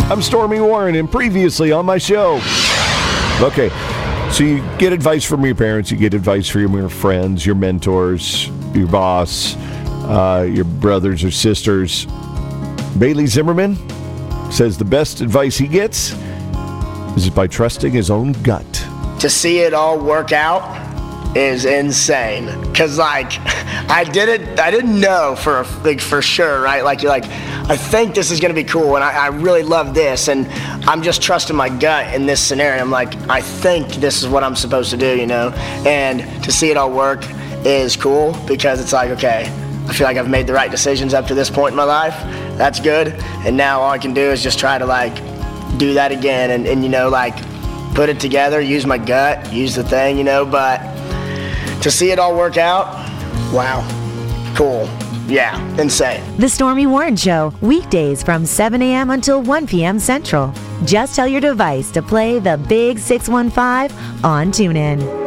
I'm Stormy Warren, and previously on my show. Okay, so you get advice from your parents, you get advice from your friends, your mentors, your boss, your brothers or sisters. Bailey Zimmerman says the best advice he gets is by trusting his own gut. To see it all work out is insane, because I didn't know for sure, right? Like, you're like, I think this is gonna be cool, and I really love this, and I'm just trusting my gut in this scenario. I'm like, I think this is what I'm supposed to do, and to see it all work is cool, because it's like, okay, I feel like I've made the right decisions up to this point in my life. That's good, and now all I can do is just try to do that again, and put it together, use my gut, use the thing, but to see it all work out, wow, cool, yeah, insane. The Stormy Warren Show, weekdays from 7 a.m. until 1 p.m. Central. Just tell your device to play the Big 615 on TuneIn.